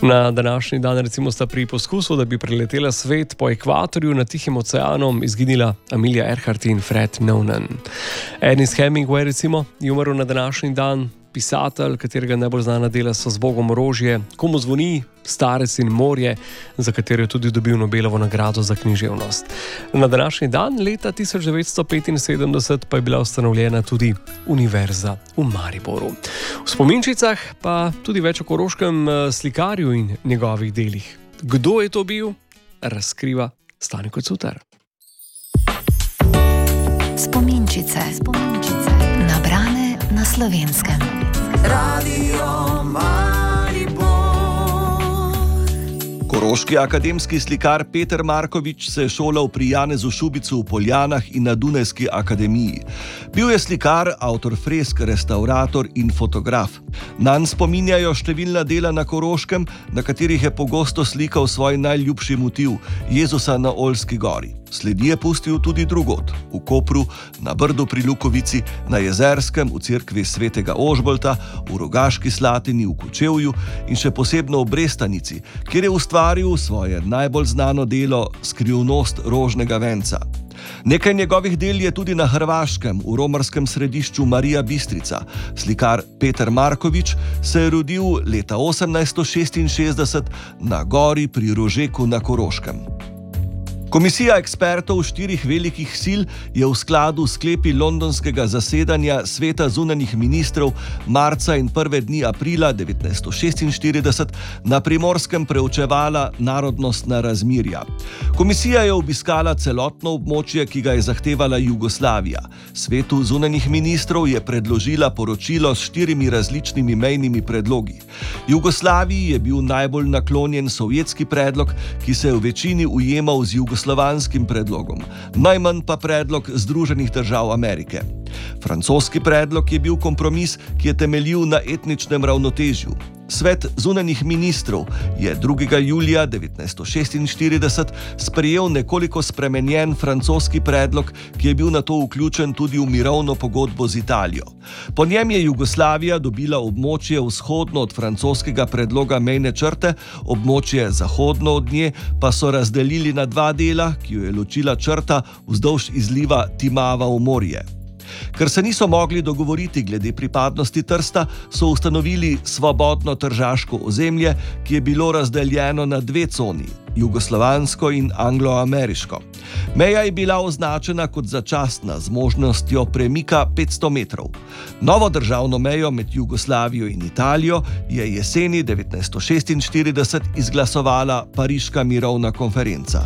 Na današnji dan recimo sta pri poskusu, da bi preletela svet po ekvatorju nad Tihim oceanom, izginila Amelia Earhart in Fred Noonan. Ernest Hemingway recimo je umrl na današnji dan, pisatelj, katerega najbolj znana dela so Zbogom orožje, Komu zvoni, Starec in morje, za katero je tudi dobil Nobelovo nagrado za književnost. Na današnji dan, leta 1975, pa je bila ustanovljena tudi Univerza v Mariboru. V spominčicah pa tudi več o koroškem slikarju in njegovih delih. Kdo je to bil, razkriva Stani Kocutar. Spominčice. Nabrane na Slovenskem. Radio Maribor. Koroški akademski slikar Peter Markovič se je šolal pri Janezu Šubicu v Poljanah in na Dunajski akademiji. Bil je slikar, avtor fresk, restavrator in fotograf. Nanj spominjajo številna dela na Koroškem, na katerih je pogosto slikal svoj najljubši motiv, Jezusa na Oljski gori. Sledi je pustil tudi drugod, v Kopru, na Brdu pri Lukovici, na Jezerskem, v cerkvi svetega Ožbolta, v Rogaški Slatini, v Kočevju in še posebno v Brestanici, kjer je ustvaril svoje najbolj znano delo Skrivnost rožnega venca. Nekaj njegovih del je tudi na Hrvaškem, v romarskem središču Marija Bistrica. Slikar Peter Markovič se je rodil leta 1866 na gori pri Rožeku na Koroškem. Komisija ekspertov 4 velikih sil je v skladu s sklepi londonskega zasedanja Sveta zunanjih ministrov marca in prve dni aprila 1946 na Primorskem preučevala narodnostna razmerja. Komisija je obiskala celotno območje, ki ga je zahtevala Jugoslavija. Svetu zunanjih ministrov je predložila poročilo s 4 različnimi mejnimi predlogi. Jugoslaviji je bil najbolj naklonjen sovjetski predlog, ki se je v večini ujemal z jugoslovanskim predlogom, najmanj pa predlog Združenih držav Amerike. Francoski predlog je bil kompromis, ki je temeljil na etničnem ravnotežju. Svet zunanjih ministrov je 2. julija 1946 sprejel nekoliko spremenjen francoski predlog, ki je bil nato vključen tudi v mirovno pogodbo z Italijo. Po njem je Jugoslavija dobila območje vzhodno od francoskega predloga mejne črte, območje zahodno od nje pa so razdelili na 2 dela, ki jo je ločila črta vzdolž izliva Timava v morje. Ker se niso mogli dogovoriti glede pripadnosti Trsta, so ustanovili svobodno tržaško ozemlje, ki je bilo razdeljeno na 2 coni, jugoslovansko in angloameriško. Meja je bila označena kot začasna z možnostjo premika 500 metrov. Novo državno mejo med Jugoslavijo in Italijo je jeseni 1946 izglasovala Pariška mirovna konferenca.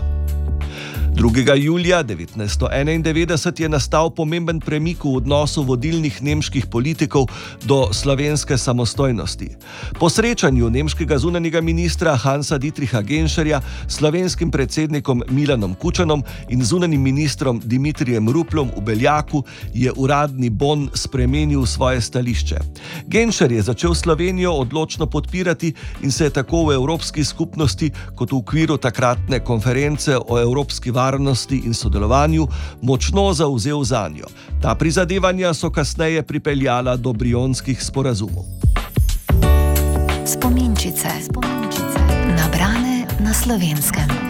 2. julija 1991 je nastal pomemben premik v odnosu vodilnih nemških politikov do slovenske samostojnosti. Po srečanju nemškega zunanjega ministra Hansa Dietricha Genscherja s slovenskim predsednikom Milanom Kučanom in zunanjim ministrom Dimitrijem Ruplom v Beljaku je uradni Bonn spremenil svoje stališče. Genscher je začel Slovenijo odločno podpirati in se je tako v Evropski skupnosti kot v okviru takratne konference o evropski varnosti in sodelovanju močno zavzel zanjo. Ta prizadevanja so kasneje pripeljala do brionskih sporazumov. Spominčice. Nabrane na Slovenskem.